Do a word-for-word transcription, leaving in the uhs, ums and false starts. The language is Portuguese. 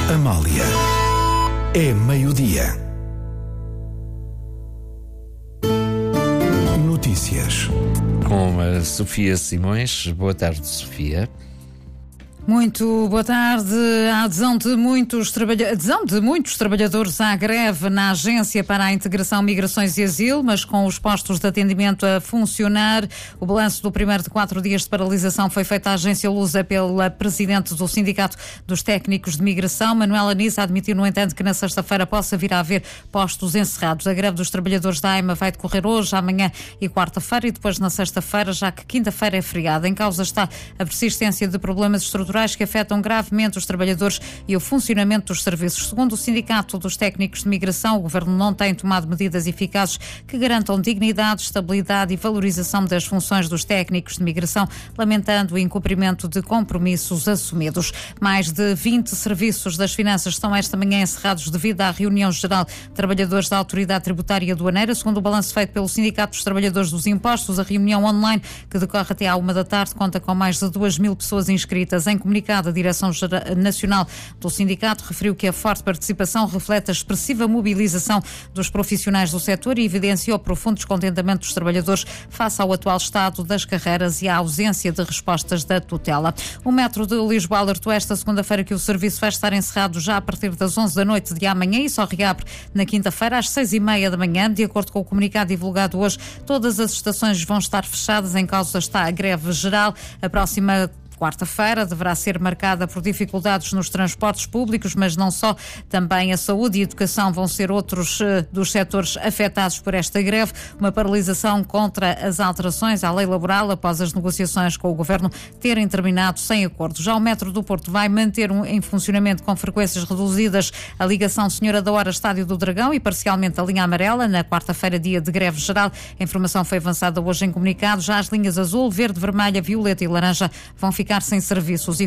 Amália. É meio-dia. Notícias. Com a Sofia Simões. Boa tarde, Sofia. Muito boa tarde. A adesão de muitos, trabalha... adesão de muitos trabalhadores à greve na Agência para a Integração, Migrações e Asilo, mas com os postos de atendimento a funcionar. O balanço do primeiro de quatro dias de paralisação foi feito à Agência Lusa pela presidente do Sindicato dos Técnicos de Migração. Manuela Nisa admitiu, no entanto, que na sexta-feira possa vir a haver postos encerrados. A greve dos trabalhadores da A I M A vai decorrer hoje, amanhã e quarta-feira, e depois na sexta-feira, já que quinta-feira é feriado. Em causa está a persistência de problemas estruturais que afetam gravemente os trabalhadores e o funcionamento dos serviços. Segundo o Sindicato dos Técnicos de Migração, o Governo não tem tomado medidas eficazes que garantam dignidade, estabilidade e valorização das funções dos técnicos de migração, lamentando o incumprimento de compromissos assumidos. Mais de vinte serviços das finanças estão esta manhã encerrados devido à reunião geral de trabalhadores da Autoridade Tributária Aduaneira. Segundo o balanço feito pelo Sindicato dos Trabalhadores dos Impostos, a reunião online, que decorre até à uma da tarde, conta com mais de duas mil pessoas inscritas. Em comunicado, a Direção Nacional do Sindicato referiu que a forte participação reflete a expressiva mobilização dos profissionais do setor e evidenciou o profundo descontentamento dos trabalhadores face ao atual estado das carreiras e à ausência de respostas da tutela. O Metro de Lisboa alertou esta segunda-feira que o serviço vai estar encerrado já a partir das onze da noite de amanhã e só reabre na quinta-feira às seis e meia da manhã. De acordo com o comunicado divulgado hoje, todas as estações vão estar fechadas. Em causa está a greve geral. A próxima quarta-feira deverá ser marcada por dificuldades nos transportes públicos, mas não só, também a saúde e a educação vão ser outros uh, dos setores afetados por esta greve. Uma paralisação contra as alterações à lei laboral após as negociações com o Governo terem terminado sem acordo. Já o Metro do Porto vai manter um, em funcionamento com frequências reduzidas a ligação Senhora da Hora Estádio do Dragão e parcialmente a linha amarela na quarta-feira, dia de greve geral. A informação foi avançada hoje em comunicado. Já as linhas azul, verde, vermelha, violeta e laranja vão ficar sem serviços.